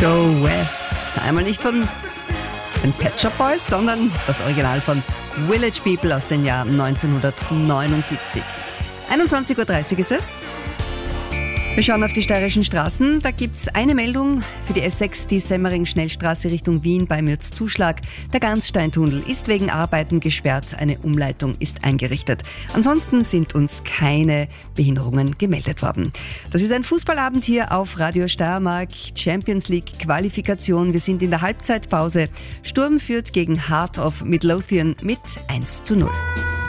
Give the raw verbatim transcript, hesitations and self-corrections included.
Go West. Einmal nicht von den Pet Shop Boys, sondern das Original von Village People aus dem Jahr neunzehnhundertneunundsiebzig. einundzwanzig Uhr dreißig ist es. Wir schauen auf die steirischen Straßen. Da gibt es eine Meldung für die S sechs, die Semmering-Schnellstraße Richtung Wien bei Mürzzuschlag. Der Ganssteintunnel ist wegen Arbeiten gesperrt. Eine Umleitung ist eingerichtet. Ansonsten sind uns keine Behinderungen gemeldet worden. Das ist ein Fußballabend hier auf Radio Steiermark. Champions League Qualifikation. Wir sind in der Halbzeitpause. Sturm führt gegen Heart of Midlothian mit eins zu null.